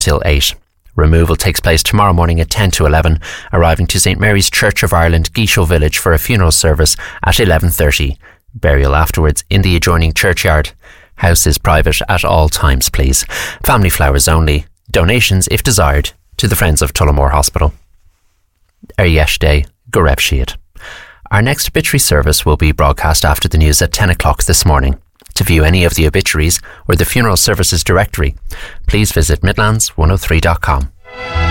till 8. Removal takes place tomorrow morning at 10 to 11, arriving to St Mary's Church of Ireland, Guisho Village for a funeral service at 11:30. Burial afterwards in the adjoining churchyard. House is private at all times, please. Family flowers only. Donations, if desired, to the Friends of Tullamore Hospital. Yesh Day, Goreb Shiad. Our next obituary service will be broadcast after the news at 10 o'clock this morning. To view any of the obituaries or the funeral services directory, please visit midlands103.com.